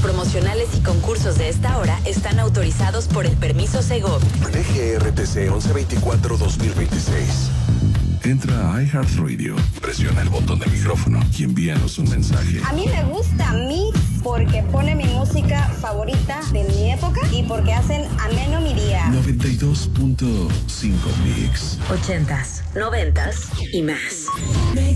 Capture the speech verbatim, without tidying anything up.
promocionales y concursos de esta hora están autorizados por el permiso Segov. D G R T C once veinticuatro dos mil veintiséis. Entra a iHeartRadio, presiona el botón de micrófono y envíanos un mensaje. A mí me gusta Mix porque pone mi música favorita de mi época y porque hacen ameno mi día. noventa y dos punto cinco Mix. Ochentas, noventas y más.